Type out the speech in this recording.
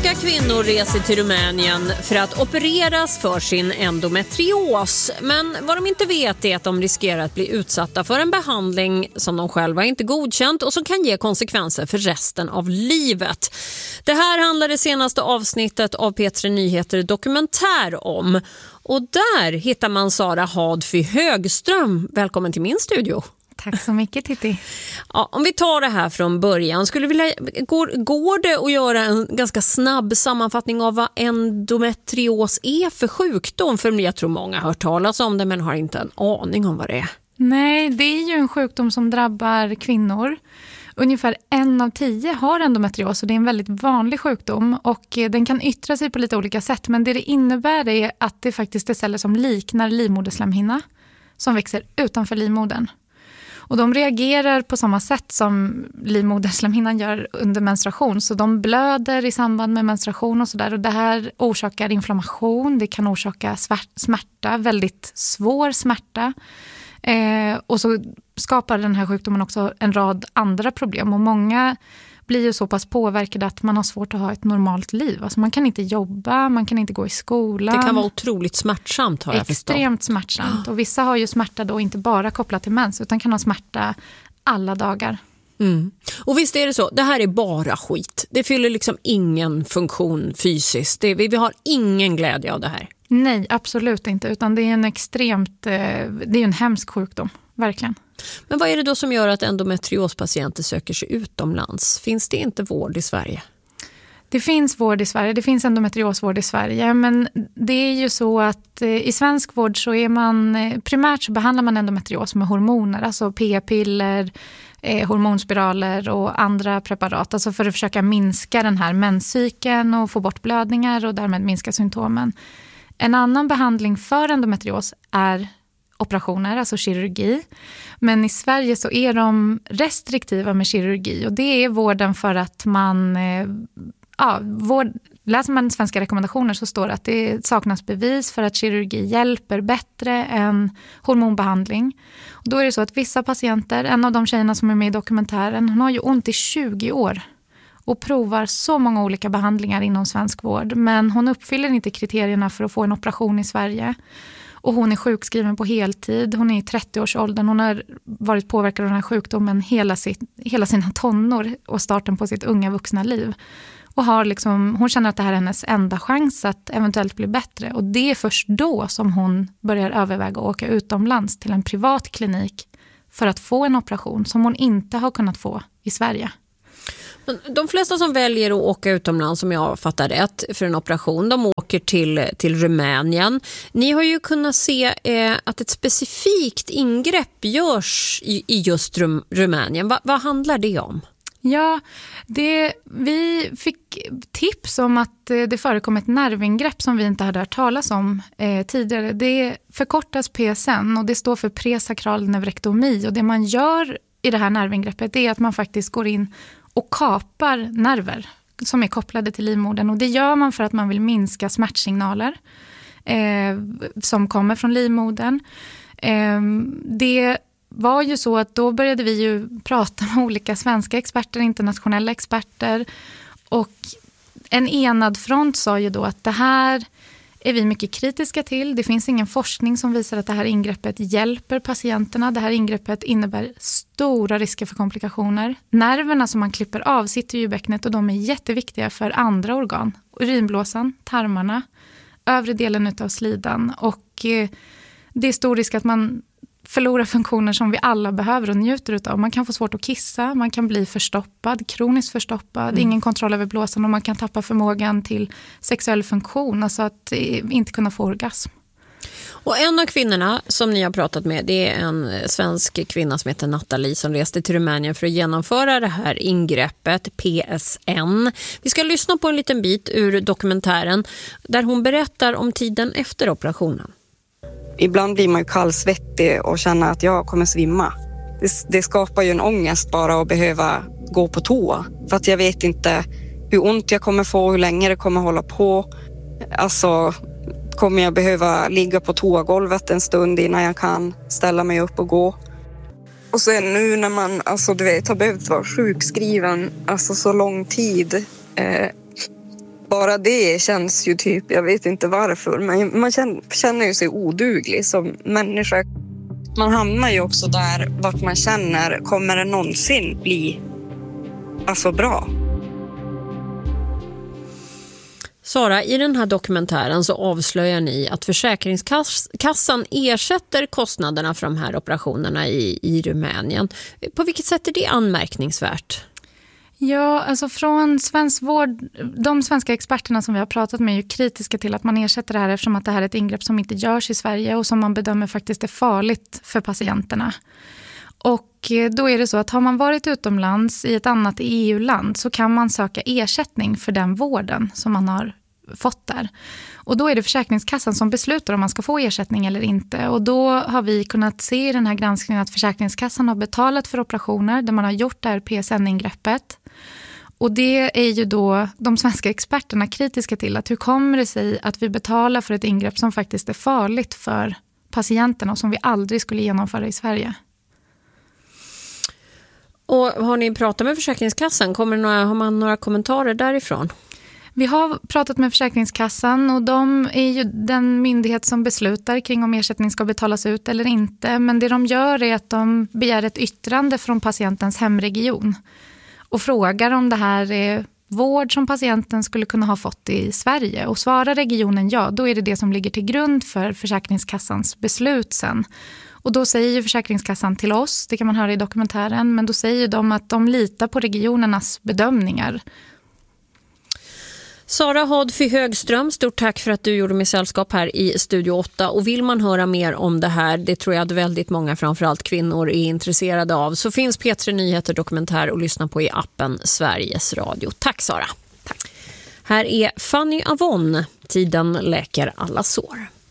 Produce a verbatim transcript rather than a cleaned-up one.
Svenska kvinnor reser till Rumänien för att opereras för sin endometrios. Men vad de inte vet är att de riskerar att bli utsatta för en behandling som de själva inte godkänt och som kan ge konsekvenser för resten av livet. Det här handlar det senaste avsnittet av P tre Nyheter dokumentär om. Och där hittar man Sara Hadfy Högström. Välkommen till min studio. Tack så mycket, Titti. Ja, om vi tar det här från början, skulle vilja, går, går det att göra en ganska snabb sammanfattning av vad endometrios är för sjukdom? För jag tror många har hört talas om det men har inte en aning om vad det är. Nej, det är ju en sjukdom som drabbar kvinnor. Ungefär en av tio har endometrios och det är en väldigt vanlig sjukdom och den kan yttra sig på lite olika sätt. Men det det innebär är att det faktiskt är celler som liknar livmoderslemhinna som växer utanför livmodern. Och de reagerar på samma sätt som livmoderslemhinnan gör under menstruation. Så de blöder i samband med menstruation och sådär. Och det här orsakar inflammation, det kan orsaka smärta, väldigt svår smärta. Eh, och så skapar den här sjukdomen också en rad andra problem. Och många blir ju så pass påverkade att man har svårt att ha ett normalt liv. Alltså man kan inte jobba, man kan inte gå i skolan. Det kan vara otroligt smärtsamt, har jag förstått. Extremt smärtsamt. Och vissa har ju smärta då inte bara kopplat till mens utan kan ha smärta alla dagar. Mm. Och visst är det så, det här är bara skit. Det fyller liksom ingen funktion fysiskt. Det, vi, vi har ingen glädje av det här. Nej, absolut inte. Utan det är en extremt, eh, det är en hemsk sjukdom, verkligen. Men vad är det då som gör att endometriospatienter söker sig utomlands? Finns det inte vård i Sverige? Det finns vård i Sverige, det finns endometriosvård i Sverige. Men det är ju så att eh, i svensk vård så är man, eh, primärt så behandlar man endometrios med hormoner. Alltså p-piller, eh, hormonspiraler och andra preparat. Alltså för att försöka minska den här menscykeln och få bort blödningar och därmed minska symptomen. En annan behandling för endometrios är operationer, alltså kirurgi. Men i Sverige så är de restriktiva med kirurgi och det är vården för att man, ja, vård, läser man svenska rekommendationer så står det att det saknas bevis för att kirurgi hjälper bättre än hormonbehandling. Och då är det så att vissa patienter, en av de tjejerna som är med i dokumentären, hon har ju ont i tjugo år och provar så många olika behandlingar inom svensk vård. Men hon uppfyller inte kriterierna för att få en operation i Sverige. Och hon är sjukskriven på heltid. Hon är i trettio-årsåldern. Hon har varit påverkad av den här sjukdomen hela, sitt, hela sina tonår och starten på sitt unga vuxna liv. Och har liksom, hon känner att det här är hennes enda chans att eventuellt bli bättre. Och det är först då som hon börjar överväga att åka utomlands till en privat klinik för att få en operation som hon inte har kunnat få i Sverige. De flesta som väljer att åka utomlands, som jag fattar rätt, för en operation, de åker till, till Rumänien. Ni har ju kunnat se eh, att ett specifikt ingrepp görs i, i just Rum, Rumänien. Va, vad handlar det om? Ja, det, vi fick tips om att eh, det förekom ett nervingrepp som vi inte hade hört talas om eh, tidigare. Det förkortas P S N och det står för presakral neurektomi. Och det man gör i det här nervingreppet är att man faktiskt går in och kapar nerver som är kopplade till livmodern. Och det gör man för att man vill minska smärtsignaler eh, som kommer från livmodern. Eh, det var ju så att då började vi ju prata med olika svenska experter, internationella experter. Och en enad front sa ju då att det här är vi mycket kritiska till. Det finns ingen forskning som visar att det här ingreppet hjälper patienterna. Det här ingreppet innebär stora risker för komplikationer. Nerverna som man klipper av sitter ju i bäcknet och de är jätteviktiga för andra organ. Urinblåsan, tarmarna, övre delen av slidan. Och eh, det är stor risk att man förlorar funktioner som vi alla behöver och njuter av. Man kan få svårt att kissa, man kan bli förstoppad, kroniskt förstoppad, mm. ingen kontroll över blåsan och man kan tappa förmågan till sexuell funktion, alltså att inte kunna få orgasm. Och en av kvinnorna som ni har pratat med, det är en svensk kvinna som heter Nathalie som reste till Rumänien för att genomföra det här ingreppet P S N. Vi ska lyssna på en liten bit ur dokumentären där hon berättar om tiden efter operationen. Ibland blir man ju kallsvettig och känner att jag kommer svimma. Det, det skapar ju en ångest bara att behöva gå på toa. För att jag vet inte hur ont jag kommer få, hur länge det kommer hålla på. Alltså, kommer jag behöva ligga på toagolvet en stund innan jag kan ställa mig upp och gå. Och sen nu när man alltså, du vet, har behövt vara sjukskriven alltså, så lång tid. Eh, bara det känns ju typ, jag vet inte varför, men man känner, känner ju sig oduglig som människa. Man hamnar ju också där vart man känner, kommer det någonsin bli alltså bra? Sara, i den här dokumentären så avslöjar ni att Försäkringskassan ersätter kostnaderna för de här operationerna i, i Rumänien. På vilket sätt är det anmärkningsvärt? Ja, alltså från svensk vård, de svenska experterna som vi har pratat med är ju kritiska till att man ersätter det här eftersom att det här är ett ingrepp som inte görs i Sverige och som man bedömer faktiskt är farligt för patienterna. Och då är det så att har man varit utomlands i ett annat E U-land så kan man söka ersättning för den vården som man har fått där. Och då är det Försäkringskassan som beslutar om man ska få ersättning eller inte. Och då har vi kunnat se i den här granskningen att Försäkringskassan har betalat för operationer där man har gjort det här P S N-ingreppet. Och det är ju då de svenska experterna kritiska till att hur kommer det sig att vi betalar för ett ingrepp som faktiskt är farligt för patienterna och som vi aldrig skulle genomföra i Sverige. Och har ni pratat med Försäkringskassan? Kommer några, har man några kommentarer därifrån? Vi har pratat med Försäkringskassan och de är ju den myndighet som beslutar kring om ersättning ska betalas ut eller inte. Men det de gör är att de begär ett yttrande från patientens hemregion och frågar om det här är vård som patienten skulle kunna ha fått i Sverige. Och svarar regionen ja, då är det det som ligger till grund för Försäkringskassans beslut sen. Och då säger Försäkringskassan till oss, det kan man höra i dokumentären, men då säger de att de litar på regionernas bedömningar. Sara Hodfy Högström, stort tack för att du gjorde mig sällskap här i Studio åtta. Och vill man höra mer om det här, det tror jag att väldigt många, framförallt kvinnor, är intresserade av, så finns P tre Nyheter dokumentär att lyssna på i appen Sveriges Radio. Tack Sara. Tack. Här är Fanny Avon, Tiden läker alla sår.